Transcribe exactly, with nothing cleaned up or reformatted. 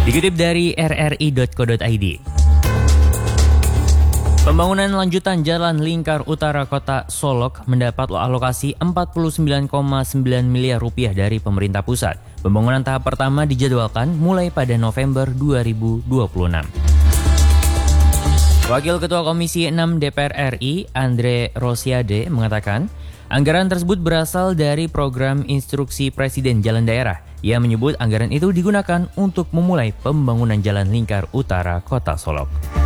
Dikutip dari r r i dot co dot i d. Pembangunan lanjutan Jalan Lingkar Utara Kota Solok mendapat alokasi empat puluh sembilan koma sembilan miliar rupiah dari pemerintah pusat. Pembangunan tahap pertama dijadwalkan mulai pada November dua ribu dua puluh enam. Wakil Ketua Komisi enam D P R R I, Andre Rosiade, mengatakan anggaran tersebut berasal dari program instruksi Presiden Jalan Daerah. Ia menyebut anggaran itu digunakan untuk memulai pembangunan Jalan Lingkar Utara Kota Solok.